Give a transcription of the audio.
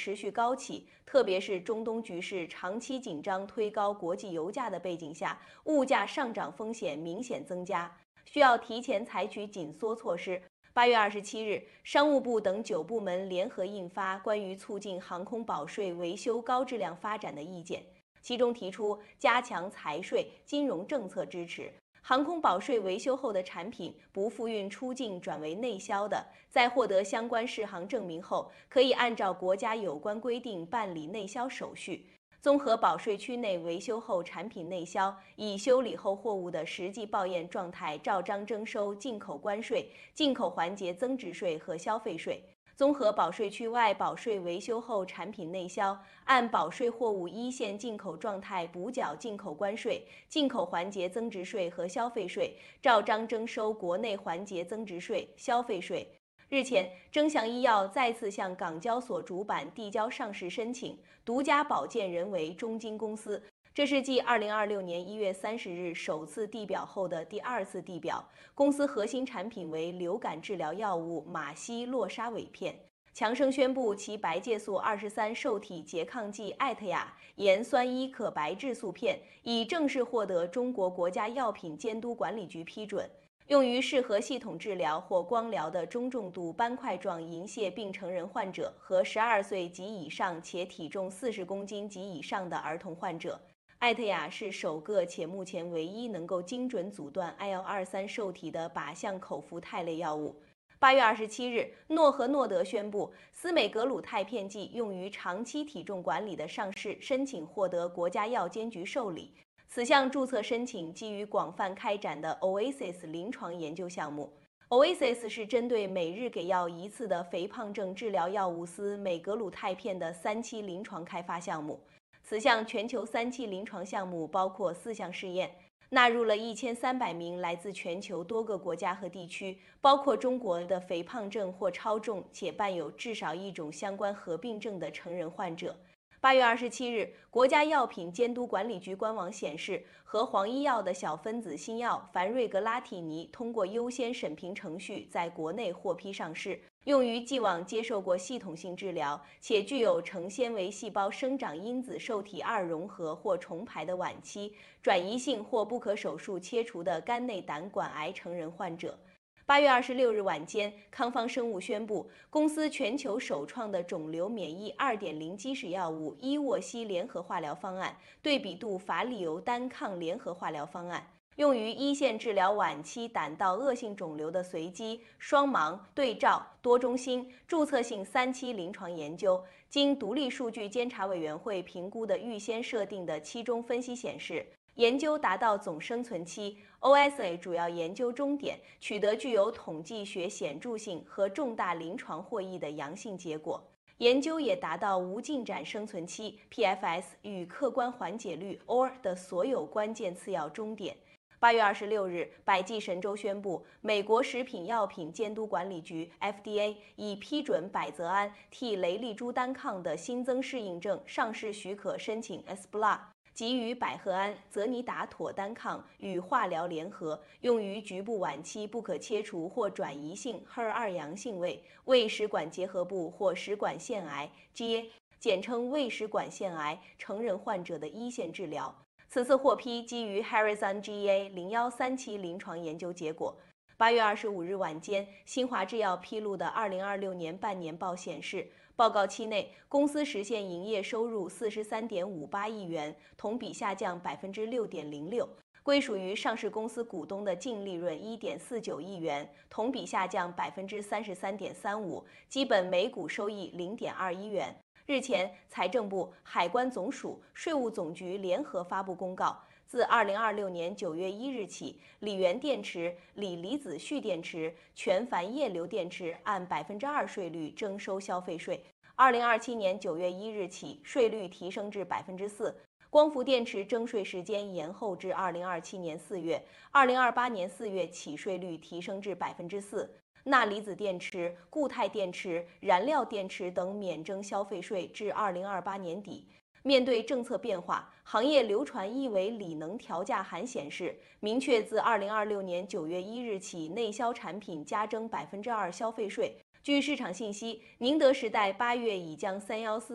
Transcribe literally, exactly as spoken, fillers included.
持续高企，特别是中东局势长期紧张推高国际油价的背景下，物价上涨风险明显增加，需要提前采取紧缩措施。八月二十七日，商务部等九部门联合印发关于促进航空保税维修高质量发展的意见，其中提出加强财税、金融政策支持。航空保税维修后的产品不复运出境转为内销的，在获得相关适航证明后，可以按照国家有关规定办理内销手续。综合保税区内维修后产品内销，以修理后货物的实际报验状态照章征收进口关税、进口环节增值税和消费税。综合保税区外保税维修后产品内销，按保税货物一线进口状态补缴进口关税、进口环节增值税和消费税，照章征收国内环节增值税、消费税。日前，臻祥医药再次向港交所主板递交上市申请，独家保荐人为中金公司。这是继二零二六年一月三十日首次递表后的第二次递表。公司核心产品为流感治疗药物马西洛沙韦片。强生宣布其白介素二十三受体拮抗剂艾特雅盐酸伊可白质素片已正式获得中国国家药品监督管理局批准，用于适合系统治疗或光疗的中重度斑块状银屑病成人患者和十二岁及以上且体重四十公斤及以上的儿童患者。艾特雅是首个且目前唯一能够精准阻断 I L 二十三 受体的靶向口服肽类药物。八月二十七日，诺和诺德宣布，司美格鲁肽片剂用于长期体重管理的上市申请获得国家药监局受理。此项注册申请基于广泛开展的 Oasis 临床研究项目。Oasis 是针对每日给药一次的肥胖症治疗药物司美格鲁肽片的三期临床开发项目。此项全球三期临床项目包括四项试验，纳入了一千三百名来自全球多个国家和地区，包括中国的肥胖症或超重且伴有至少一种相关合并症的成人患者。八月二十七日，国家药品监督管理局官网显示，和黄医药的小分子新药凡瑞格拉替尼通过优先审评程序在国内获批上市，用于既往接受过系统性治疗且具有成纤维细胞生长因子受体二融合或重排的晚期、转移性或不可手术切除的肝内胆管癌成人患者。八月二十六日晚间，康方生物宣布，公司全球首创的肿瘤免疫 二点零 基石药物伊沃西联合化疗方案，对比度法利尤单抗联合化疗方案，用于一线治疗晚期胆道恶性肿瘤的随机、双盲、对照、多中心、注册性三期临床研究。经独立数据监察委员会评估的预先设定的期中分析显示，研究达到总生存期 O S A 主要研究终点，取得具有统计学显著性和重大临床获益的阳性结果。研究也达到无进展生存期 P F S 与客观缓解率 O R 的所有关键次要终点。八月二十六日，百济神州宣布，美国食品药品监督管理局 F D A 已批准百泽安替雷利珠单抗的新增适应症上市许可申请 E S B L A， 即与百合胺、泽尼达妥单抗与化疗联合，用于局部晚期不可切除或转移性 H E R 二 阳性胃胃食管结核部或食管腺癌 G A， 简称胃食管腺癌成人患者的一线治疗。此次获批基于 Harrison G E A 零一三期临床研究结果。八月二十五日晚间，新华制药披露的二零二六年半年报显示，报告期内公司实现营业收入四十三点五八亿元，同比下降百分之六点零六。归属于上市公司股东的净利润一点四九亿元，同比下降百分之三十三点三五，基本每股收益零点二一元。日前，财政部、海关总署、税务总局联合发布公告，自二零二六年九月一日起，锂源电池、锂离子蓄电池、全钒液流电池按百分之二税率征收消费税。二零二七年九月一日起，税率提升至百分之四。光伏电池征税时间延后至二零二七年四月，二零二八年四月起税率提升至百分之四。钠离子电池、固态电池、燃料电池等免征消费税至二零二八年底。面对政策变化，行业流传一维锂能调价函显示，明确自二零二六年九月一日起，内销产品加征百分之二消费税。据市场信息，宁德时代八月已将三一四